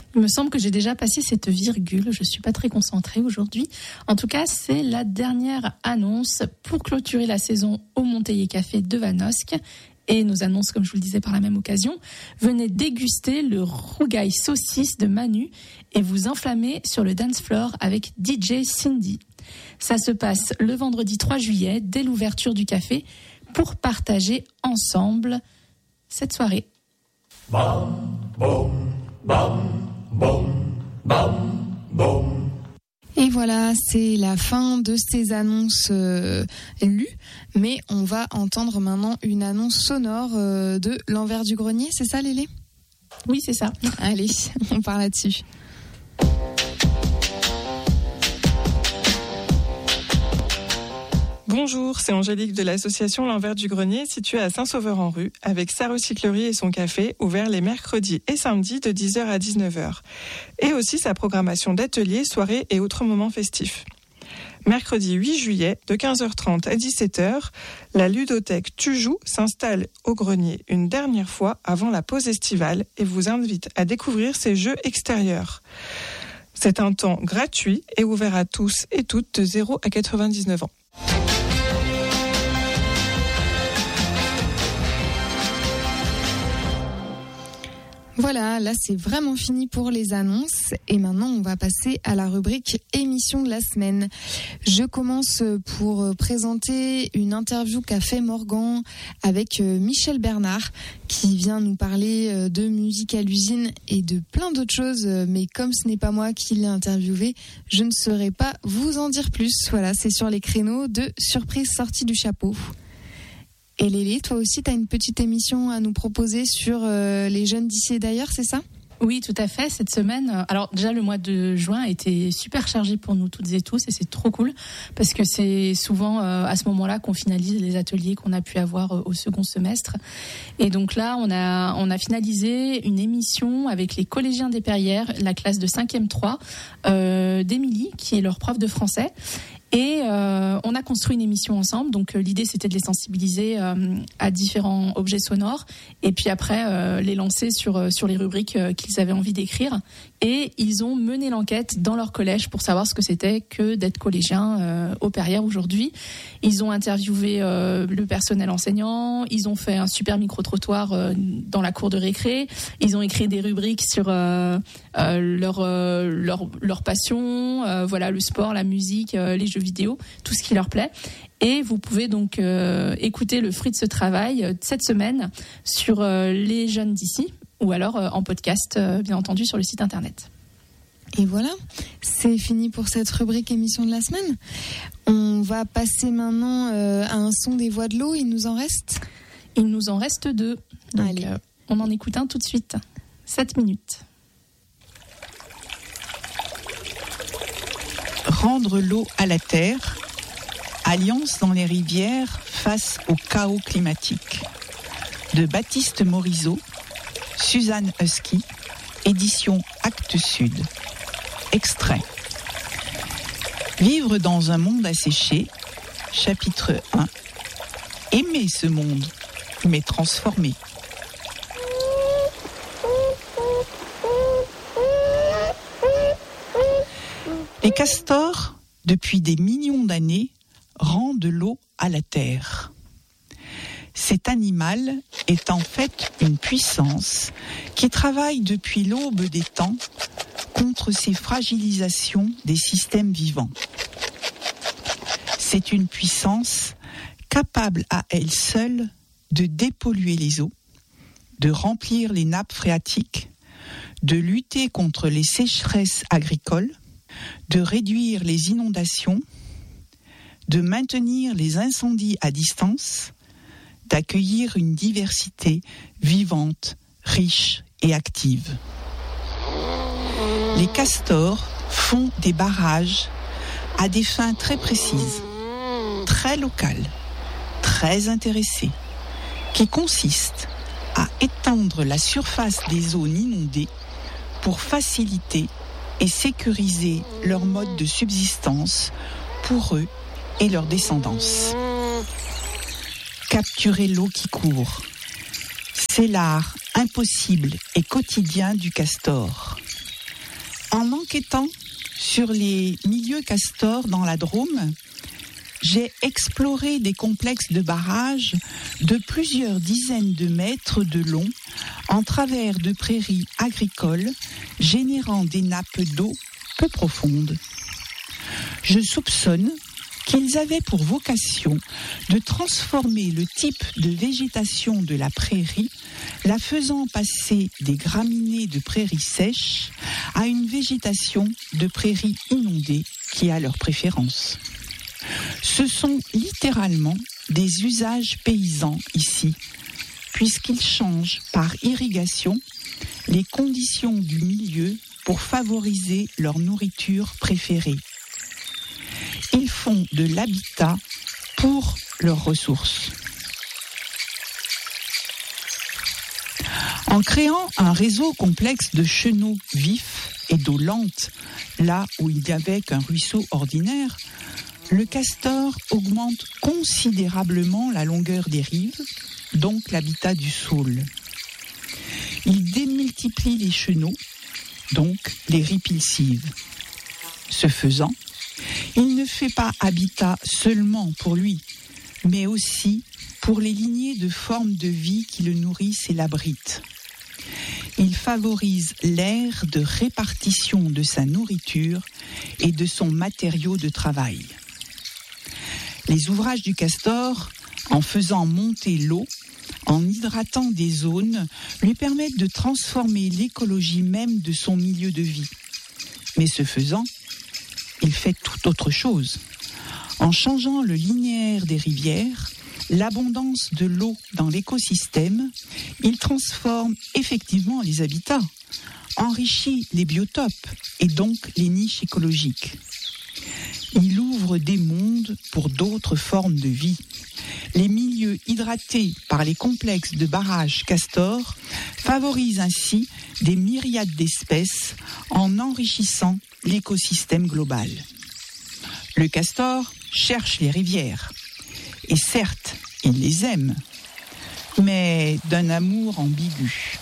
Il me semble que j'ai déjà passé cette virgule, je suis pas très concentrée aujourd'hui. En tout cas, c'est la dernière annonce pour clôturer la saison au Monteiller Café de Vanosque. Et nos annonces, comme je vous le disais par la même occasion, venez déguster le rougail saucisse de Manu et vous enflammer sur le dance floor avec DJ Cindy. Ça se passe le vendredi 3 juillet, dès l'ouverture du café, pour partager ensemble cette soirée. Bam, boum, bam, boum, bam, boum. Et voilà, c'est la fin de ces annonces lues, mais on va entendre maintenant une annonce sonore de l'envers du grenier, c'est ça Lélé ? Oui, c'est ça. Allez, on part là-dessus. Bonjour, c'est Angélique de l'association L'Envers du Grenier située à Saint-Sauveur-en-Rue avec sa recyclerie et son café ouvert les mercredis et samedis de 10h à 19h et aussi sa programmation d'ateliers, soirées et autres moments festifs. Mercredi 8 juillet de 15h30 à 17h, la ludothèque Tujou s'installe au grenier une dernière fois avant la pause estivale et vous invite à découvrir ses jeux extérieurs. C'est un temps gratuit et ouvert à tous et toutes de 0 à 99 ans. Voilà, là c'est vraiment fini pour les annonces et maintenant on va passer à la rubrique émission de la semaine. Je commence pour présenter une interview qu'a fait Morgan avec Michel Bernard qui vient nous parler de musique à l'usine et de plein d'autres choses, mais comme ce n'est pas moi qui l'ai interviewé, je ne saurais pas vous en dire plus. Voilà, c'est sur les créneaux de surprise sortie du chapeau. Et Lélé, toi aussi, tu as une petite émission à nous proposer sur les jeunes d'ici et d'ailleurs, c'est ça ? Oui, tout à fait. Cette semaine, alors déjà le mois de juin a été super chargé pour nous toutes et tous et c'est trop cool parce que c'est souvent à ce moment-là qu'on finalise les ateliers qu'on a pu avoir au second semestre. Et donc là, on a finalisé une émission avec les collégiens des Perrières, la classe de 5e 3 d'Émilie, qui est leur prof de français. Et on a construit une émission ensemble. Donc l'idée c'était de les sensibiliser à différents objets sonores et puis après les lancer sur les rubriques qu'ils avaient envie d'écrire. Et ils ont mené l'enquête dans leur collège pour savoir ce que c'était que d'être collégien au Perrières aujourd'hui. Ils ont interviewé le personnel enseignant, ils ont fait un super micro-trottoir dans la cour de récré, ils ont écrit des rubriques sur leur passion, voilà, le sport, la musique, les jeux vidéo, tout ce qui leur plaît. Et vous pouvez donc écouter le fruit de ce travail cette semaine sur les jeunes d'ici ou alors en podcast, bien entendu, sur le site internet. Et voilà, c'est fini pour cette rubrique émission de la semaine. On va passer maintenant à un son des voix de l'eau. Il nous en reste ? Il nous en reste 2. Donc on en écoute un tout de suite. 7 minutes. Rendre l'eau à la terre, alliance dans les rivières face au chaos climatique. De Baptiste Morisot, Suzanne Husky, édition Actes Sud. Extrait. Vivre dans un monde asséché, chapitre 1. Aimer ce monde, mais transformer. Les castors, depuis des millions d'années, rendent l'eau à la terre. Cet animal est en fait une puissance qui travaille depuis l'aube des temps contre ces fragilisations des systèmes vivants. C'est une puissance capable à elle seule de dépolluer les eaux, de remplir les nappes phréatiques, de lutter contre les sécheresses agricoles, de réduire les inondations, de maintenir les incendies à distance, d'accueillir une diversité vivante, riche et active. Les castors font des barrages à des fins très précises, très locales, très intéressées, qui consistent à étendre la surface des zones inondées pour faciliter et sécuriser leur mode de subsistance pour eux et leur descendance. Capturer l'eau qui court, c'est l'art impossible et quotidien du castor. En enquêtant sur les milieux castors dans la Drôme, j'ai exploré des complexes de barrages de plusieurs dizaines de mètres de long en travers de prairies agricoles générant des nappes d'eau peu profondes. Je soupçonne qu'ils avaient pour vocation de transformer le type de végétation de la prairie, la faisant passer des graminées de prairies sèches à une végétation de prairies inondées qui a leur préférence. Ce sont littéralement des usages paysans ici, puisqu'ils changent par irrigation les conditions du milieu pour favoriser leur nourriture préférée. Ils font de l'habitat pour leurs ressources. En créant un réseau complexe de chenaux vifs et d'eau lente, là où il n'y avait qu'un ruisseau ordinaire, le castor augmente considérablement la longueur des rives, donc l'habitat du saule. Il démultiplie les chenaux, donc les ripilcives. Ce faisant, il ne fait pas habitat seulement pour lui, mais aussi pour les lignées de formes de vie qui le nourrissent et l'abritent. Il favorise l'ère de répartition de sa nourriture et de son matériau de travail. Les ouvrages du castor, en faisant monter l'eau, en hydratant des zones, lui permettent de transformer l'écologie même de son milieu de vie. Mais ce faisant, il fait tout autre chose. En changeant le linéaire des rivières, l'abondance de l'eau dans l'écosystème, il transforme effectivement les habitats, enrichit les biotopes et donc les niches écologiques. Il ouvre des mondes pour d'autres formes de vie. Les milieux hydratés par les complexes de barrages castors favorisent ainsi des myriades d'espèces en enrichissant l'écosystème global. Le castor cherche les rivières. Et certes, il les aime, mais d'un amour ambigu.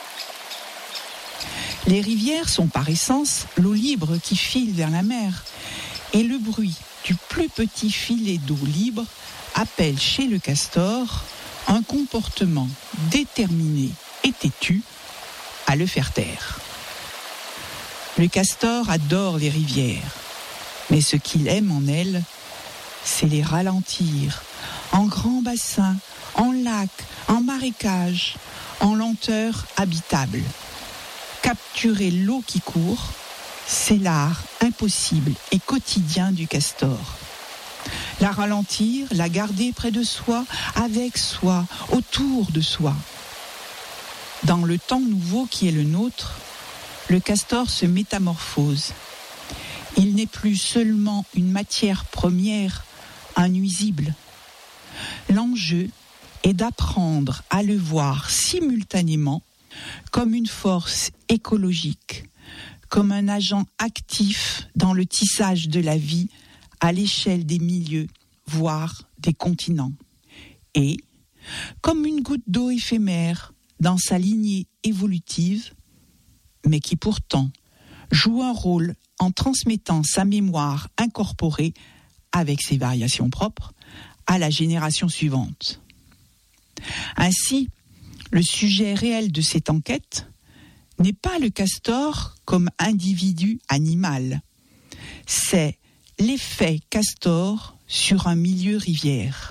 Les rivières sont par essence l'eau libre qui file vers la mer, et le bruit du plus petit filet d'eau libre appelle chez le castor un comportement déterminé et têtu à le faire taire. Le castor adore les rivières, mais ce qu'il aime en elles, c'est les ralentir, en grands bassins, en lacs, en marécages, en lenteur habitable. Capturer l'eau qui court, c'est l'art impossible et quotidien du castor. La ralentir, la garder près de soi, avec soi, autour de soi. Dans le temps nouveau qui est le nôtre, le castor se métamorphose. Il n'est plus seulement une matière première, un nuisible. L'enjeu est d'apprendre à le voir simultanément comme une force écologique, comme un agent actif dans le tissage de la vie à l'échelle des milieux, voire des continents, et comme une goutte d'eau éphémère dans sa lignée évolutive, mais qui pourtant joue un rôle en transmettant sa mémoire incorporée, avec ses variations propres, à la génération suivante. Ainsi, le sujet réel de cette enquête n'est pas le castor comme individu animal, c'est l'effet castor sur un milieu rivière.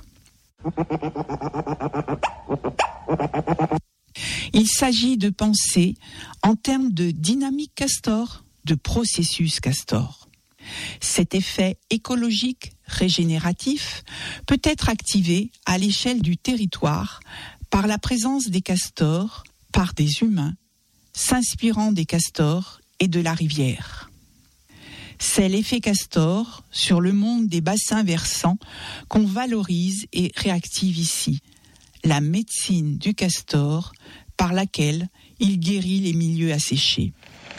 Il s'agit de penser en termes de dynamique castor, de processus castor. Cet effet écologique régénératif peut être activé à l'échelle du territoire par la présence des castors, par des humains, s'inspirant des castors et de la rivière. C'est l'effet castor sur le monde des bassins versants qu'on valorise et réactive ici, la médecine du castor par laquelle il guérit les milieux asséchés.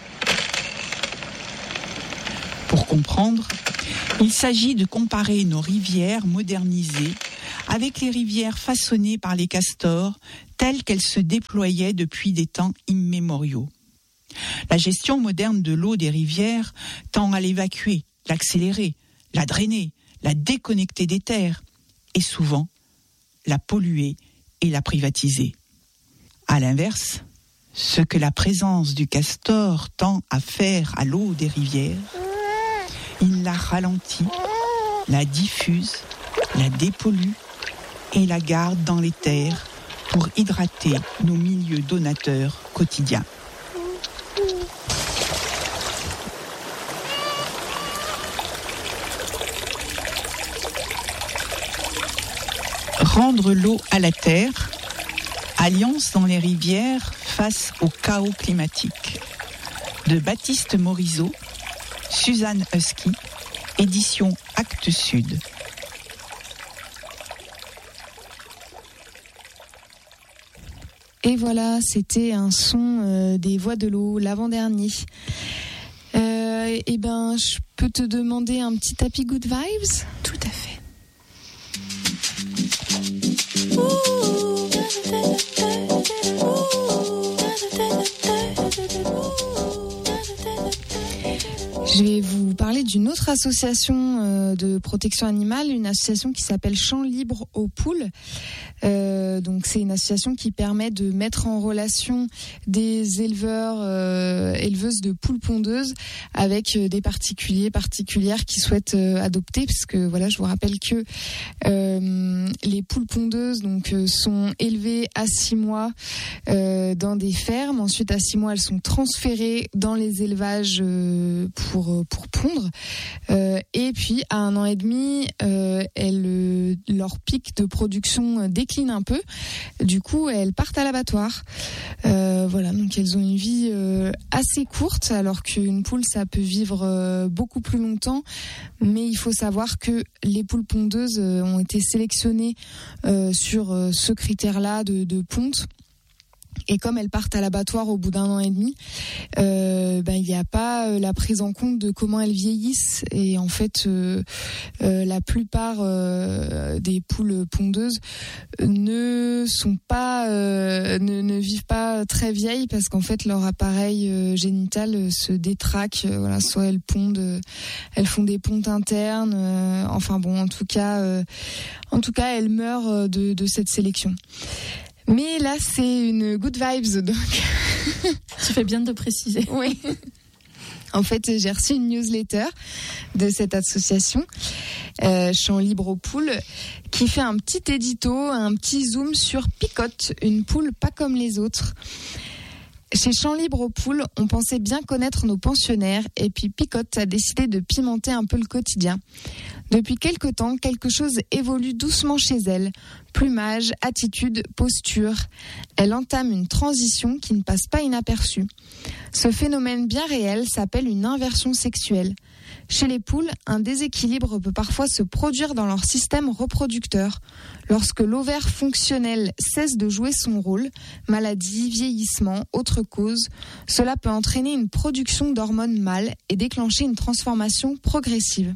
Pour comprendre, il s'agit de comparer nos rivières modernisées avec les rivières façonnées par les castors telles qu'elles se déployaient depuis des temps immémoriaux. La gestion moderne de l'eau des rivières tend à l'évacuer, l'accélérer, la drainer, la déconnecter des terres et souvent la polluer et la privatiser. À l'inverse, ce que la présence du castor tend à faire à l'eau des rivières, il la ralentit, la diffuse, la dépollue et la garde dans les terres pour hydrater nos milieux donateurs quotidiens. Rendre l'eau à la terre, alliance dans les rivières face au chaos climatique. De Baptiste Morisot, Suzanne Husky, édition Actes Sud. Et voilà, c'était un son des Voix de l'eau, l'avant-dernier. Je peux te demander un petit Happy Good Vibes ? Tout à fait. Je vais vous parler d'une autre association de protection animale, une association qui s'appelle Champs Libres aux Poules. Donc c'est une association qui permet de mettre en relation des éleveurs, éleveuses de poules pondeuses avec des particulières qui souhaitent adopter, parce que voilà, je vous rappelle que les poules pondeuses sont élevées à 6 mois dans des fermes. Ensuite, à 6 mois, elles sont transférées dans les élevages pour pondre. Et puis, à 1 an et demi, leur pic de production décline un peu. Du coup, elles partent à l'abattoir. Voilà, donc elles ont une vie assez courte, alors qu'une poule, ça peut vivre beaucoup plus longtemps. Mais il faut savoir que les poules pondeuses ont été sélectionnées sur ce critère-là de ponte. Et comme elles partent à l'abattoir au bout d'1 an et demi, il n'y a pas la prise en compte de comment elles vieillissent. Et en fait, la plupart des poules pondeuses ne vivent pas très vieilles, parce qu'en fait leur appareil génital se détraque. Voilà, soit elles pondent, elles font des pontes internes. En tout cas, elles meurent de cette sélection. Mais là, c'est une good vibes, donc. Tu fais bien de préciser. Oui. En fait, j'ai reçu une newsletter de cette association, Champs Libres aux Poules, qui fait un petit édito, un petit zoom sur Picotte, une poule pas comme les autres. Chez Champs Libres aux Poules, on pensait bien connaître nos pensionnaires, et puis Picotte a décidé de pimenter un peu le quotidien. Depuis quelque temps, quelque chose évolue doucement chez elle. Plumage, attitude, posture. Elle entame une transition qui ne passe pas inaperçue. Ce phénomène bien réel s'appelle une inversion sexuelle. Chez les poules, un déséquilibre peut parfois se produire dans leur système reproducteur. Lorsque l'ovaire fonctionnel cesse de jouer son rôle, maladie, vieillissement, autre cause, cela peut entraîner une production d'hormones mâles et déclencher une transformation progressive.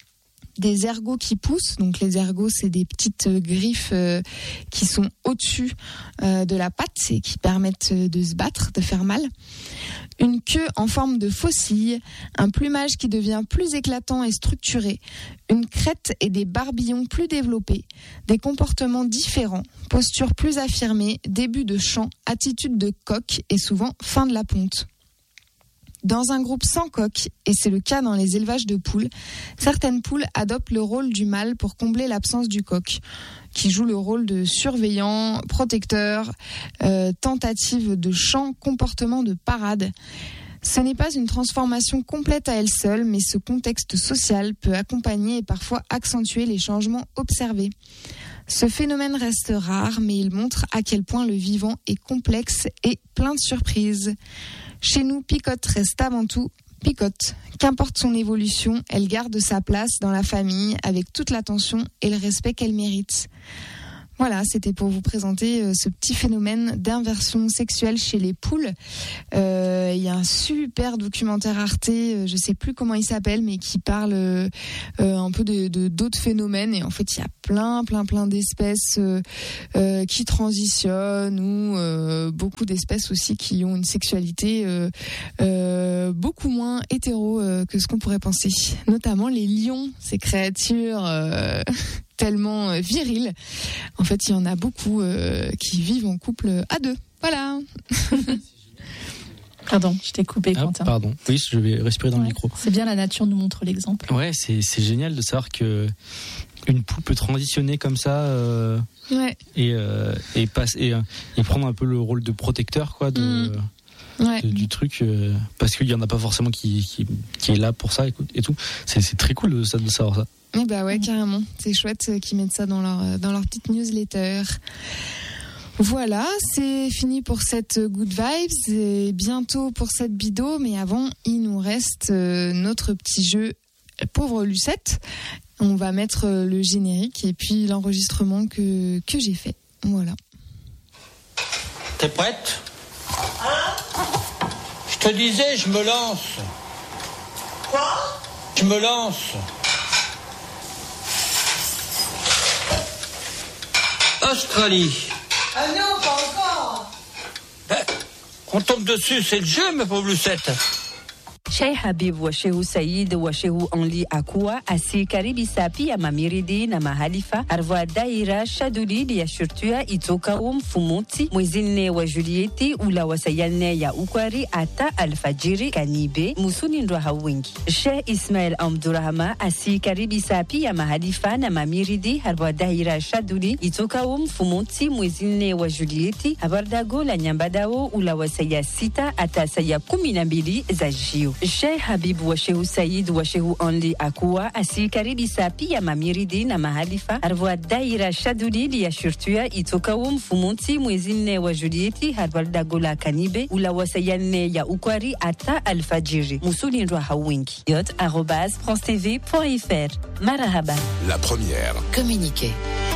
Des ergots qui poussent, donc les ergots, c'est des petites griffes qui sont au-dessus de la patte et qui permettent de se battre, de faire mal. Une queue en forme de faucille, un plumage qui devient plus éclatant et structuré, une crête et des barbillons plus développés, des comportements différents, posture plus affirmée, début de chant, attitude de coq et souvent fin de la ponte. Dans un groupe sans coq, et c'est le cas dans les élevages de poules, certaines poules adoptent le rôle du mâle pour combler l'absence du coq, qui joue le rôle de surveillant, protecteur, tentative de chant, comportement de parade. Ce n'est pas une transformation complète à elle seule, mais ce contexte social peut accompagner et parfois accentuer les changements observés. Ce phénomène reste rare, mais il montre à quel point le vivant est complexe et plein de surprises. Chez nous, Picotte reste avant tout Picotte. Qu'importe son évolution, elle garde sa place dans la famille avec toute l'attention et le respect qu'elle mérite. Voilà, c'était pour vous présenter ce petit phénomène d'inversion sexuelle chez les poules. Il y a un super documentaire Arte, je sais plus comment il s'appelle, mais qui parle un peu de d'autres phénomènes. Et en fait, il y a plein d'espèces qui transitionnent, ou beaucoup d'espèces aussi qui ont une sexualité beaucoup moins hétéro que ce qu'on pourrait penser. Notamment les lions, ces créatures tellement viriles. En fait, il y en a beaucoup qui vivent en couple à deux. Voilà. Pardon, je t'ai coupé, Quentin. Pardon. Oui, je vais respirer dans le micro. C'est bien, la nature nous montre l'exemple. Ouais, c'est génial de savoir que une poule peut transitionner comme ça et prendre un peu le rôle de protecteur, quoi, du truc, parce qu'il y en a pas forcément qui est là pour ça et tout. C'est très cool de savoir ça. Et bah ouais, carrément. C'est chouette qu'ils mettent ça dans leur petite newsletter. Voilà, c'est fini pour cette Good Vibes et bientôt pour cette Bido, mais avant, il nous reste notre petit jeu Pauvre Lucette. On va mettre le générique et puis l'enregistrement que j'ai fait. Voilà. T'es prête ? Je te disais, je me lance. Quoi ? Je me lance. Australie. Ah non, pas encore. On tombe dessus, c'est le jeu, ma pauvre Lucette. Sheikh Habib wa Sheikh Said wa Sheikh Only Akua asi karibi sapi ya mamiridi na mahalifa arva daira shaduli ya shurtua itoka mfumuti mwezi 4 wa Julieti ula wasayane ya ukwari ata alfajiri kanibe musuni ndo hawingi. Sheikh Ismail Amdurahma asi karibi sapi ya mahalifa na mamiridi arva daira shaduli itoka mfumuti mwezi 4 wa Julieti abardago la nyambadao ula wasaya 6 ata saya 12 za jio. Sheikh Habib wa Sheikh Said wa Sheikh Only Akua asi karibisa pia mamiridi na mahalifa arva daira shaduli ya shurtua itoka mfumuti mwezi 4 wa Julieti harbalda gola kanibe ula wasayane ya ukwari ata alfajiri musuli ndo hawingi @francetv.fr. Marahaba. La première. Communiquer.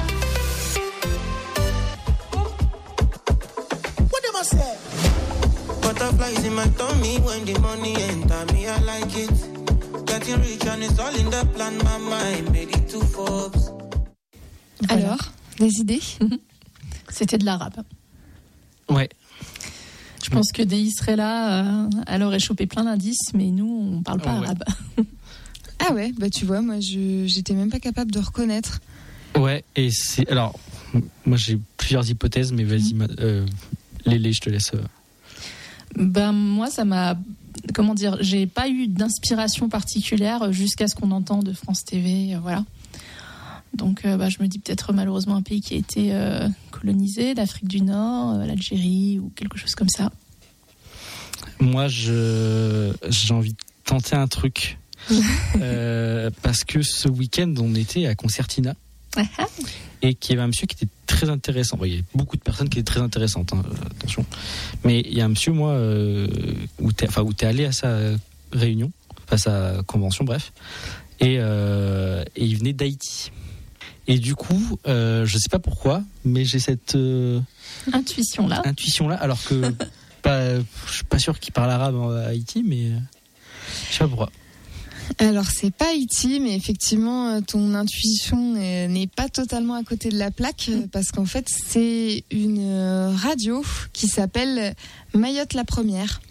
What am I saying? Butterflies in my tummy when the money enter me, I like it. Getting rich and it's all in the plan, my mind made it to Forbes. Alors, des idées ? C'était de l'arabe. Ouais. Je pense que Déi serait là, elle aurait chopé plein d'indices, mais nous, on parle pas arabe. Ah ouais, bah tu vois, moi j'étais même pas capable de reconnaître. Ouais, et c'est... Alors, moi j'ai plusieurs hypothèses, mais vas-y, Lélé, je te laisse... Ben moi ça m'a, comment dire, j'ai pas eu d'inspiration particulière jusqu'à ce qu'on entend de France TV, voilà. Donc je me dis peut-être malheureusement un pays qui a été colonisé, l'Afrique du Nord, l'Algérie ou quelque chose comme ça. Moi j'ai envie de tenter un truc parce que ce week-end on était à Concertina. Et qu'il y avait un monsieur qui était très intéressant. Bon, il y a beaucoup de personnes qui étaient très intéressantes, attention. Mais il y a un monsieur, moi, où t'es allé à sa réunion, à sa convention, bref. Et il venait d'Haïti. Et du coup, je sais pas pourquoi, mais j'ai cette intuition-là, alors que je suis pas sûr qu'il parle arabe à Haïti, mais je sais pas pourquoi. Alors c'est pas Haïti, mais effectivement ton intuition n'est pas totalement à côté de la plaque parce qu'en fait c'est une radio qui s'appelle Mayotte la Première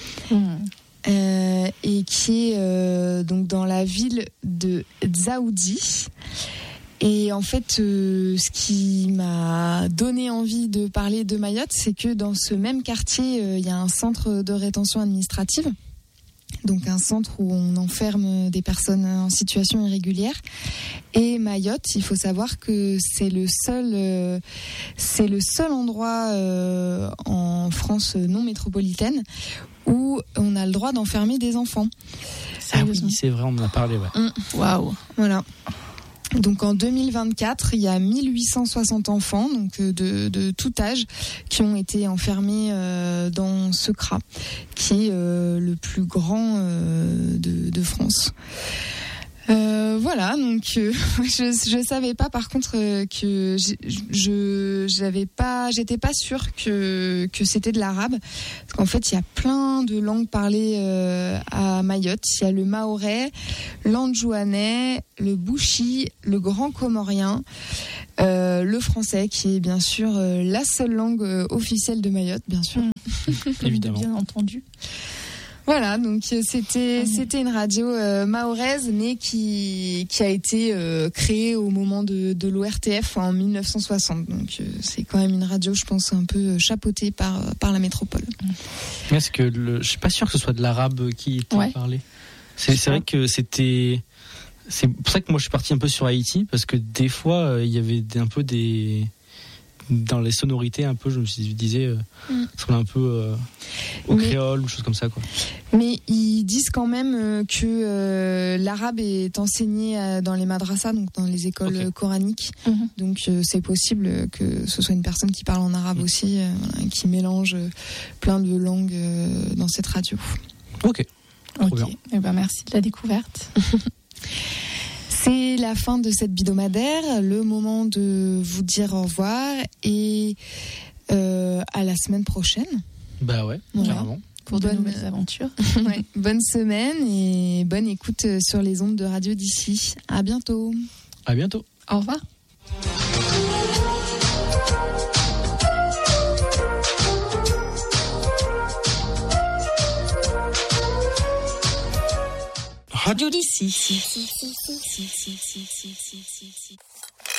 et qui est donc dans la ville de Dzaoudi. Et en fait, ce qui m'a donné envie de parler de Mayotte, c'est que dans ce même quartier, il y a un centre de rétention administrative. Donc un centre où on enferme des personnes en situation irrégulière. Et Mayotte, il faut savoir que c'est le seul endroit en France non métropolitaine où on a le droit d'enfermer des enfants. Ah oui, c'est vrai, on en a parlé, ouais. Waouh. Voilà. Donc en 2024, il y a 1860 enfants donc de tout âge qui ont été enfermés dans ce CRA qui est le plus grand de France. Voilà, donc je savais pas par contre que j'étais pas sûre que c'était de l'arabe parce qu'en fait il y a plein de langues parlées à Mayotte. Il y a le mahorais, l'anjouanais, le bouchi, le grand comorien, le français qui est bien sûr la seule langue officielle de Mayotte, bien sûr. Évidemment. Bien entendu. Voilà, donc c'était une radio mahoraise, mais qui a été créée au moment de l'ORTF en 1960. Donc c'est quand même une radio, je pense, un peu chapeautée par la métropole. Est-ce que je suis pas sûr que ce soit de l'arabe qui était parlé. C'est vrai que c'est pour ça que moi je suis parti un peu sur Haïti, parce que des fois il y avait un peu dans les sonorités un peu, je me disais ça ressemble un peu au créole ou choses comme ça, quoi. Mais ils disent quand même que l'arabe est enseigné dans les madrasas, donc dans les écoles coraniques. Donc c'est possible que ce soit une personne qui parle en arabe aussi, qui mélange plein de langues dans cette radio. Ok. Eh ben, merci de la découverte. C'est la fin de cette hebdomadaire, le moment de vous dire au revoir et à la semaine prochaine. Bah ouais, carrément. Pour de nouvelles aventures. Ouais, bonne semaine et bonne écoute sur les ondes de Radio d'ici. À bientôt. À bientôt. Au revoir. Radio d'ici.